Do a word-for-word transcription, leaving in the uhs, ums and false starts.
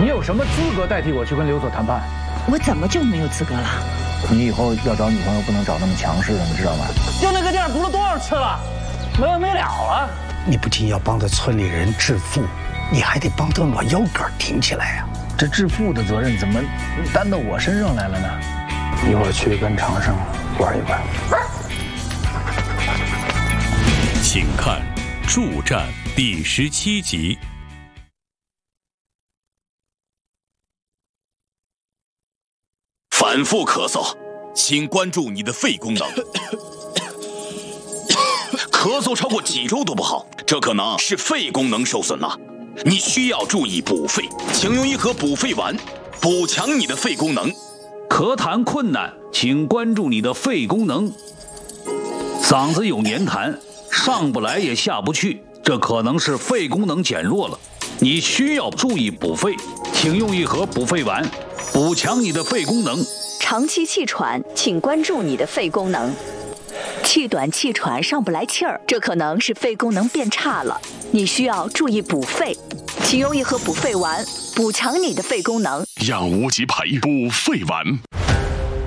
你有什么资格代替我去跟刘所谈判？ 我怎么就没有资格了？ 你以后要找女朋友不能找那么强势的，你知道吗？ 就那个店补了多少次了，没完没了了。 你不仅要帮着村里人致富，你还得帮着老腰杆挺起来呀、啊。 这致富的责任怎么担到我身上来了呢？一会儿去跟长生玩一玩。 请看《助战》第十七集。 反复咳嗽，请关注你的肺功能。咳嗽超过几周都不好，这可能是肺功能受损了。你需要注意补肺，请用一盒补肺丸，补强你的肺功能。 咳痰困难，请关注你的肺功能。嗓子有黏痰，上不来也下不去，这可能是肺功能减弱了。你需要注意补肺，请用一盒补肺丸，补强你的肺功能。 长期气喘，请关注你的肺功能。气短气喘上不来气儿，这可能是肺功能变差了，你需要注意补肺，请用一盒补肺丸，补强你的肺功能。 让无极牌补肺丸。